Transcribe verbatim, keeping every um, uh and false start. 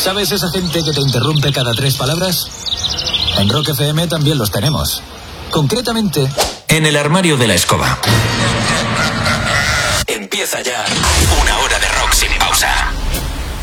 ¿Sabes esa gente que te interrumpe cada tres palabras? En Rock F M también los tenemos. Concretamente, en el armario de la escoba.